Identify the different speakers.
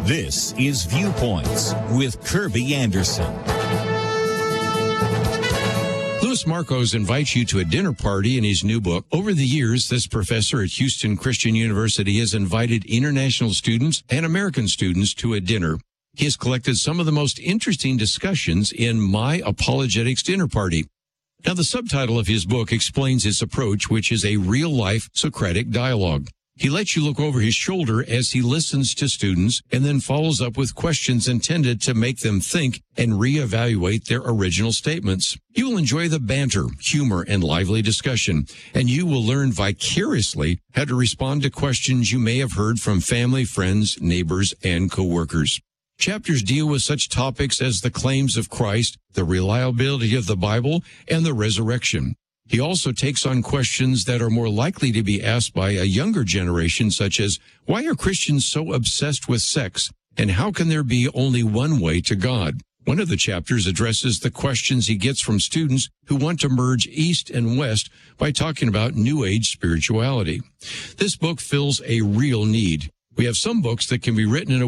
Speaker 1: This is Viewpoints with Kirby Anderson.
Speaker 2: Louis Markos invites you to a dinner party in his new book. Over the years, this professor at Houston Christian University has invited international students and American students to a dinner. He has collected some of the most interesting discussions in My Apologetics Dinner Party. Now, the subtitle of his book explains his approach, which is a real-life Socratic dialogue. He lets you look over his shoulder as he listens to students and then follows up with questions intended to make them think and reevaluate their original statements. You will enjoy the banter, humor, and lively discussion, and you will learn vicariously how to respond to questions you may have heard from family, friends, neighbors, and coworkers. Chapters deal with such topics as the claims of Christ, the reliability of the Bible, and the resurrection. He also takes on questions that are more likely to be asked by a younger generation, such as, why are Christians so obsessed with sex, and how can there be only one way to God? One of the chapters addresses the questions he gets from students who want to merge East and West by talking about New Age spirituality. This book fills a real need. We have some books that can be written in a